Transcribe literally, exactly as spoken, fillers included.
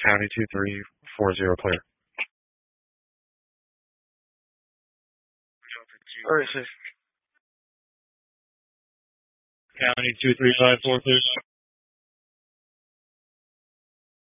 County two three four zero clear. Where is it? County two three five four clear.